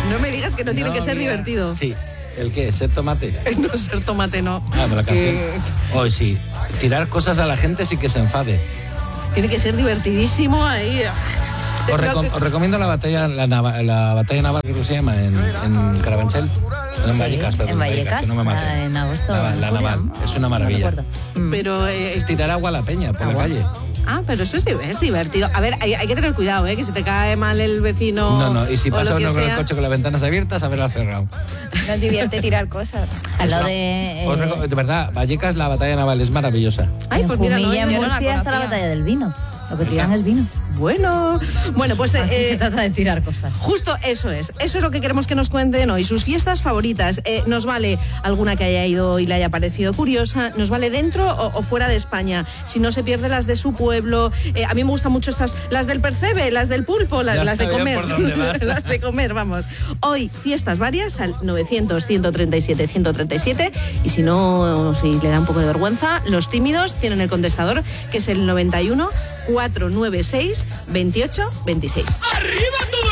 No me digas que no tiene que ser divertido. Sí. ¿El qué? ¿Ser tomate? No, ser tomate no. Pero la canción. Hoy sí. Tirar cosas a la gente sin que se enfade. Tiene que ser divertidísimo ahí. Os recomiendo la batalla naval, creo que se llama, en Carabanchel. En Vallecas, perdón. En Vallecas, que no me maten. en agosto. La naval, es una maravilla. No pero es tirar agua a la peña por la calle. Pero eso es divertido. A ver, hay que tener cuidado, que si te cae mal el vecino. No, y si pasa uno con sea... el coche con las ventanas abiertas, haberla cerrado. Nos divierte tirar cosas. Al lado de... de verdad, Vallecas, la batalla naval es maravillosa. Ay, pues mira, Jumilla, en Murcia está la batalla del vino. Lo que tiran es vino. Bueno, pues se trata de tirar cosas. Justo eso es lo que queremos que nos cuenten hoy, sus fiestas favoritas. Nos vale alguna que haya ido y le haya parecido curiosa, nos vale dentro o fuera de España, si no se pierde las de su pueblo. A mí me gustan mucho las del percebe, las del pulpo, las de comer. Las de comer, vamos. Hoy fiestas varias al 900-137-137 y si le da un poco de vergüenza, los tímidos tienen el contestador que es el 91 496 28 26. ¡Arriba todo!